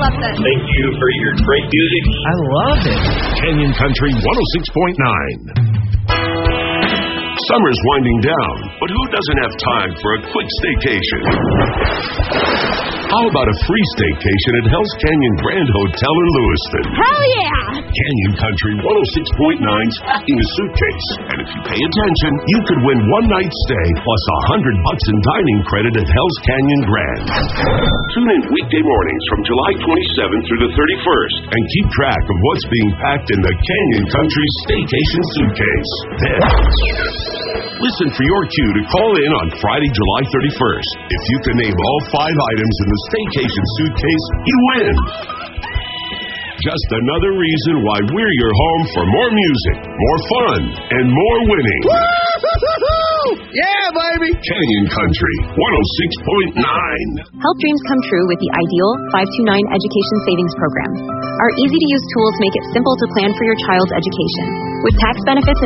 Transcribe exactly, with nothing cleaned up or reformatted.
nothing. Thank you for your great music. I love it. Canyon Country one oh six point nine. Summer's winding down, but who doesn't have time for a quick staycation? How about a free staycation at Hell's Canyon Grand Hotel in Lewiston? Hell yeah! Canyon Country one oh six point nine's Packing a Suitcase. And if you pay attention, you could win one night stay plus a hundred bucks in dining credit at Hell's Canyon Grand. Tune in weekday mornings from July twenty-seventh through the thirty-first and keep track of what's being packed in the Canyon Country Staycation Suitcase. Then, listen for your cue to call in on Friday, July thirty-first. If you can name all five items in the Staycation Suitcase, you win. Just another reason why we're your home for more music, more fun, and more winning. Yeah, baby! Canyon Country one oh six point nine. Help dreams come true with the Ideal five two nine Education Savings Program. Our easy-to-use tools make it simple to plan for your child's education. With tax benefits and